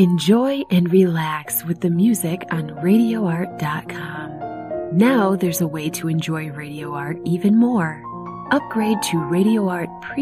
Enjoy and relax with the music on RadioArt.com. Now there's a way to enjoy Radio Art even more. Upgrade to Radio Art